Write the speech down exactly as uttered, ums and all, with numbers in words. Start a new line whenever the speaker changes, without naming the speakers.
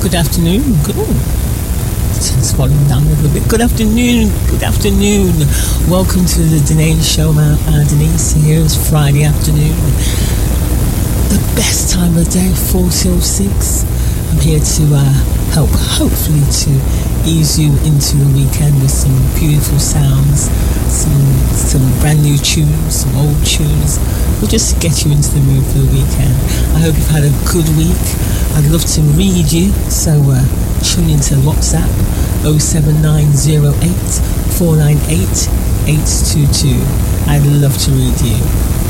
Good afternoon. Good. It's falling down a little bit. Good afternoon. Good afternoon. Welcome to the Denise Show. My uh, Denise here. It's Friday afternoon. The best time of day, four till six. I'm here to uh, help, hopefully, to ease you into the weekend with some beautiful sounds, some some brand new tunes, some old tunes. We'll just get you into the mood for the weekend. I hope you've had a good week. I'd love to read you, so uh, tune into WhatsApp oh seven nine oh eight four nine eight eight two two. I'd love to read you.